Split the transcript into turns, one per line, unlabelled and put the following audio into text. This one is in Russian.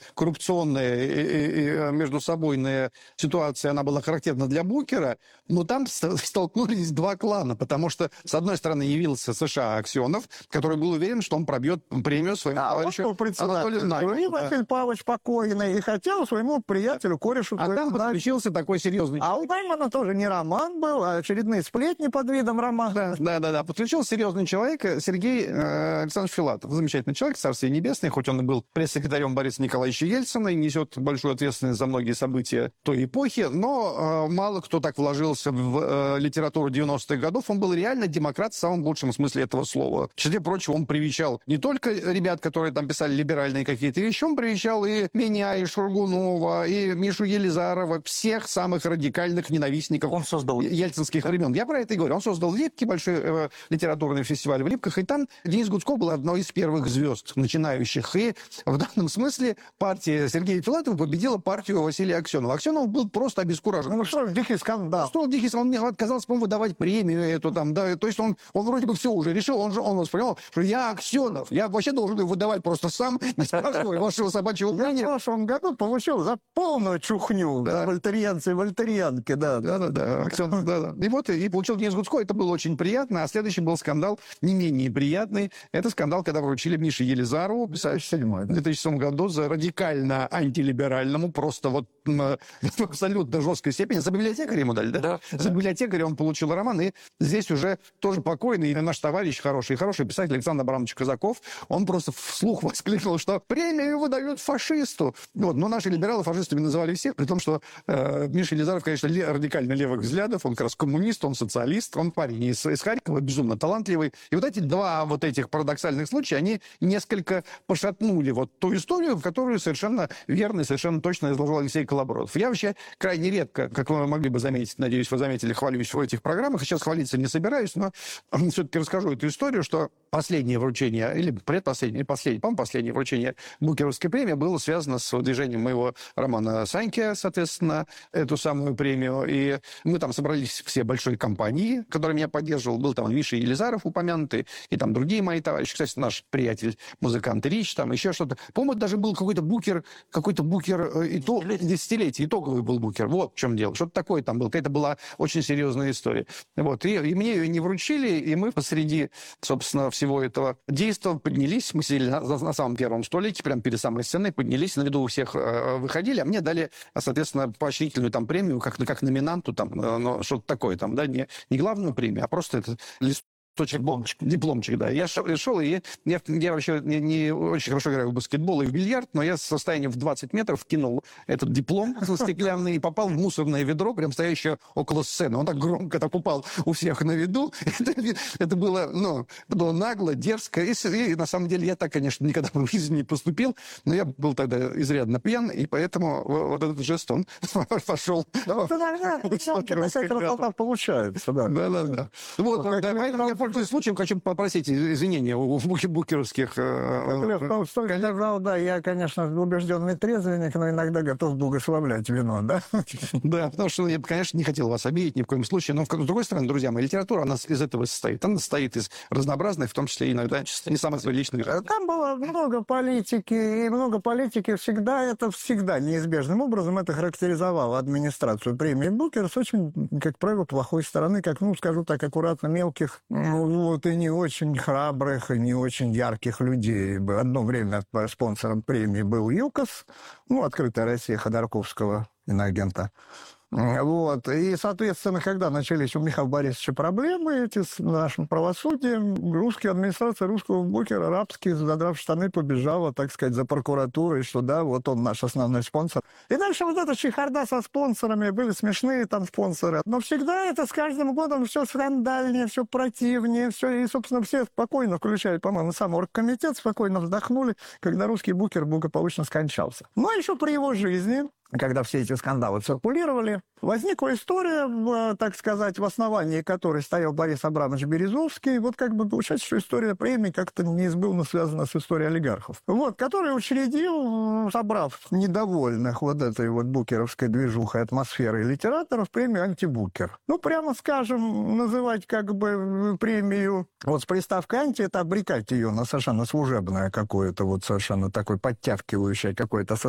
коррупционная и междусобойная ситуация, она была характерна для Букера, но там столкнулись два клана, потому что, с одной стороны, явился США Аксенов, который был уверен, что он пробьет премию своему товарищу Анатолию Найману.
И Василий Павлович покойный, и хотел своему приятелю, корешу...
А там подключился такой серьезный...
А у Наймана тоже не роман был, а очередные сплетни под видом романа.
Да. Подключился серьезный человек, Сергей Александрович Филатов. Замечательный человек, царствие небесное, хоть он и был пресс-секретарем Бориса Николаевича Ельцина и несет большую ответственность за многие события той эпохи, но мало кто так вложился в литературу 90-х годов. Он был реально демократ в самом лучшем смысле этого слова. В числе прочего, он привечал не только ребят, которые там писали либеральные какие-то вещи, он привечал и меня, и Шургунова, и Мишу Елизарова, всех самых радикальных ненавистников
он создал
ельцинских времен. Я про это и говорю. Он создал в Липке большой литературный фестиваль в Липках, и там Денис Гудков был одной из первых звезд начинающих. И в данном смысле партия Сергея Филатова победила партию Василия Аксенова. Аксенов был просто обескуражен.
Ну что, дикий скандал.
Что дикий скандал? Он мне отказался, по-моему, выдавать премию эту там, да. То есть он вроде бы все уже решил, он воспринял, что я Аксенов, я вообще должен его выдавать просто сам, не спрашивая вашего собачьего мнения.
Я в прошлом году получил за полную чухню, да, вольтерьянцы и вольтерьянки, да.
Аксенов, да. И вот, и получил Денис Гудской, это было очень приятно, а следующий был скандал не менее приятный. Это скандал, когда вручили Мише Елизарову, писателю, в 2007 году за радикально антилиберальному, просто вот в абсолютно жесткой степени. За библиотекаря ему дали, да? За библиотекаря он получил роман, и здесь уже тоже покойный наш товарищ хороший писатель Александр Абрамович Казаков, он просто вслух воскликнул, что премию выдают фашисту. Вот. Но наши либералы фашистами называли всех, при том, что Миша Елизаров, конечно, радикально левых взглядов, он как раз коммунист, он социалист, он парень из Харькова, безумно талантливый. И вот эти два вот этих парадоксальных случая, они несколько пошатнули вот ту историю, в которую совершенно верно и совершенно точно изложил Алексей Колобродов. Я вообще крайне редко, как вы могли бы заметить, надеюсь, вы заметили, хвалюсь в этих программах, сейчас хвалиться не собираюсь, но все-таки расскажу эту историю, что последнее вручение, или предпоследнее, по-моему, последнее вручение Букеровской премии было связано с выдвижением моего романа «Саньки», соответственно, эту самую премию. И мы там собрались все большой компании, которая меня поддерживала. Был там Миша Елизаров упомянутый, и там другие мои товарищи. Кстати, наш приятель, музыкант Рич, там еще что-то. По-моему, даже был какой-то букер десятилетие, итоговый был букер. Вот в чем дело. Что-то такое там было. Это была очень серьезная история. Вот. И мне ее не вручили, и мы посреди, собственно, всего этого действия поднялись. Мы сидели на самом первом столике, прямо перед самой сценой, поднялись, на виду у всех выходили, а мне дали, соответственно, поощрительную там премию, как номинанту, там, ну, что-то такое, там, да, не главную премию, а просто этот дипломчик, да. Я шел, и я вообще не очень хорошо играю в баскетбол и в бильярд, но я с расстояния в 20 метров кинул этот диплом стеклянный и попал в мусорное ведро, прям стоящее около сцены. Он так громко так упал у всех на виду. Это было нагло, дерзко. И на самом деле я так, конечно, никогда в жизни не поступил, но я был тогда изрядно пьян, и поэтому вот этот жест, он пошел.
Получается, да.
Да. Вот, пользуясь случаем, хочу попросить извинения у букеровских...
Да, я, конечно, убежденный трезвенник, но иногда готов благословлять вино, да?
Да, потому что я, конечно, не хотел вас обидеть ни в коем случае, но, с другой стороны, друзья мои, литература, она из этого состоит. Она состоит из разнообразных, в том числе иногда не самых личных.
Там было много политики, и много политики всегда неизбежным образом это характеризовало администрацию премии Букер с очень, как правило, плохой стороны, как, скажу так, аккуратно, мелких, вот, и не очень храбрых, и не очень ярких людей. Одно время спонсором премии был ЮКОС, «Открытая Россия» Ходорковского, иноагента. Вот. И, соответственно, когда начались у Михаила Борисовича проблемы эти с нашим правосудием, администрация русского Букера, арабский, задрав штаны, побежала, так сказать, за прокуратурой, что да, вот он наш основной спонсор. И дальше вот эта чехарда со спонсорами, были смешные там спонсоры. Но всегда это с каждым годом все скандальнее, все противнее, все. И, собственно, все спокойно, включая, по-моему, сам оргкомитет, спокойно вздохнули, когда русский Букер благополучно скончался. Но еще при его жизни, когда все эти скандалы циркулировали, возникла история, так сказать, в основании которой стоял Борис Абрамович Березовский. Вот как бы получается, что история премии как-то неизбывно связана с историей олигархов. Вот, который учредил, собрав недовольных вот этой вот букеровской движухой атмосферой литераторов, премию «Антибукер». Прямо скажем, называть как бы премию вот с приставкой «анти» — это обрекать ее на совершенно служебное какое-то, вот совершенно такое подтягивающее какое-то